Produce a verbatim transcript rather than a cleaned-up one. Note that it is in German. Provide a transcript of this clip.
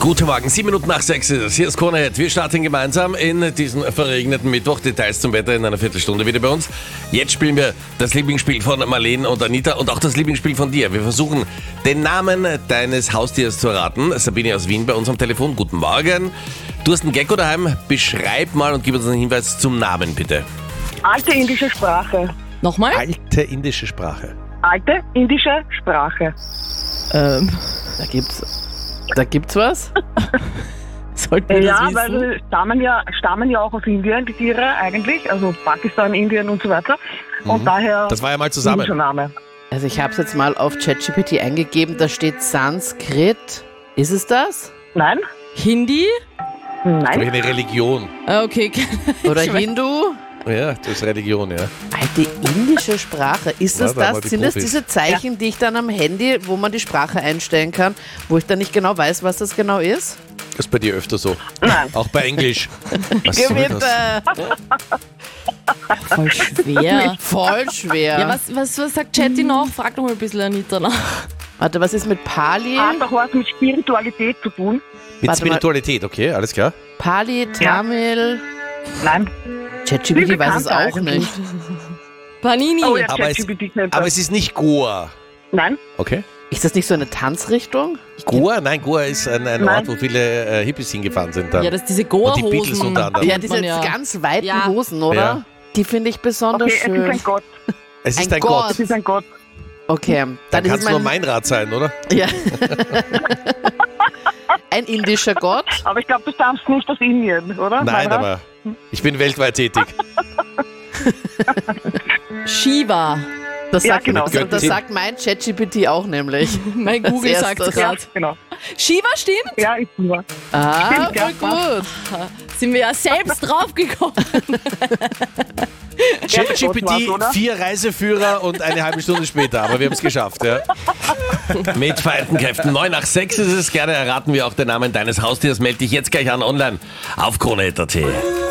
Guten Morgen, sieben Minuten nach sechs ist es. Hier ist Krone Hit. Wir starten gemeinsam in diesen verregneten Mittwoch. Details zum Wetter in einer Viertelstunde wieder bei uns. Jetzt spielen wir das Lieblingsspiel von Marlene und Anita und auch das Lieblingsspiel von dir. Wir versuchen, den Namen deines Haustiers zu erraten. Sabine aus Wien bei uns am Telefon. Guten Morgen. Du hast einen Gecko daheim. Beschreib mal und gib uns einen Hinweis zum Namen, bitte. Alte indische Sprache. Nochmal? Alte indische Sprache. Alte indische Sprache. Ähm, da gibt's, da gibt's was? Sollten wir Ja, das wissen? weil sie stammen ja, stammen ja auch aus Indien, die Tiere eigentlich, also Pakistan, Indien und so weiter. Und daher Das war ja mal zusammen. indischer Name. Also ich habe es jetzt mal auf ChatGPT eingegeben, da steht Sanskrit. Ist es das? Nein? Hindi? Nein? Eine Religion. Ah, okay. Oder Ich weiß- Hindu? Ja, das ist Religion, ja. Alte indische Sprache. Ist das Ja, da haben wir das? die Sind das Profis. diese Zeichen, die ich dann am Handy, wo man die Sprache einstellen kann, wo ich dann nicht genau weiß, was das genau ist? Das ist bei dir öfter so. Nein. Auch bei Englisch. Was soll das? Gewitter. Voll schwer. Voll schwer. Ja, was, was, was sagt Chatty noch? Frag doch mal ein bisschen Anita nach. Warte, was ist mit Pali? Hat doch was mit Spiritualität zu tun? Mit Warte mal. Spiritualität, okay, alles klar. Pali, Tamil. Nein. ChatGPT Wie weiß es bekannt auch eigentlich. nicht. Panini. Oh ja, Aber es- ChatGPT kennt Aber das. es ist nicht Goa. Nein? Okay. Ist das nicht so eine Tanzrichtung? Goa? Nein, Goa ist ein, ein Nein. Ort, wo viele äh, Hippies hingefahren sind dann. Ja, das ist diese Und die Beatles Goa-Hosen. unter anderem. Ja, kennt diese man ja. ganz weiten Ja. Hosen, oder? Ja. Die finde ich besonders Okay, es ist schön. ein Gott. Es ist ein ein Gott. Gott. Es ist ein Gott. Okay, Dann dann kann ist es es nur mein, mein Rat sein, oder? ja. ein indischer Gott. Aber ich glaube, du stammst nicht aus Indien, oder? Nein, Meinrad? aber ich bin weltweit tätig. Shiva. Das Ja, sagt, genau. das, das Göttin. sagt mein ChatGPT auch nämlich. Mein Google Als sagt erstes. Ja, gerade. genau. Shiva stimmt? Ja, ist super. Ah, Stimmt, ja, voll gut. Sind wir ja selbst draufgekommen. Ja, das war's, ChatGPT, oder? vier Reiseführer und eine halbe Stunde später, aber wir haben es geschafft, ja. Mit vereinten Kräften. neun nach sechs ist es. Gerne erraten wir auch den Namen deines Haustiers. Meld dich jetzt gleich an online auf Krone Hit punkt at.